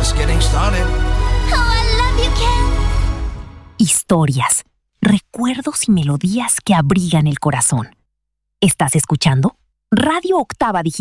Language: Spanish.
just getting started. Oh, I love you, Ken. Historias, recuerdos y melodías que abrigan el corazón. ¿Estás escuchando? Radio Octava Digital.